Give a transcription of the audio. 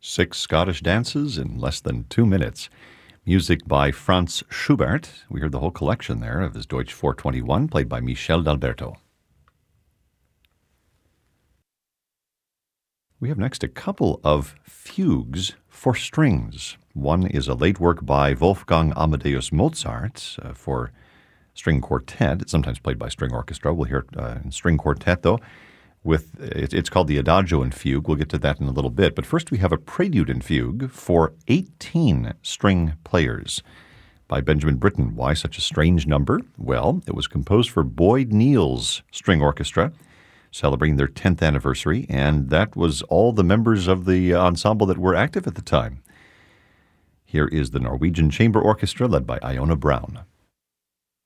6 Scottish dances in less than 2 minutes. Music by Franz Schubert. We heard the whole collection there of his Deutsch 421, played by Michel D'Alberto. We have next a couple of fugues for strings. One is a late work by Wolfgang Amadeus Mozart for string quartet. It's sometimes played by string orchestra. We'll hear it in string quartet, though. It's called the Adagio and Fugue. We'll get to that in a little bit. But first we have a prelude and fugue for 18 string players by Benjamin Britten. Why such a strange number? Well, it was composed for Boyd Neal's String Orchestra, celebrating their 10th anniversary, and that was all the members of the ensemble that were active at the time. Here is the Norwegian Chamber Orchestra led by Iona Brown.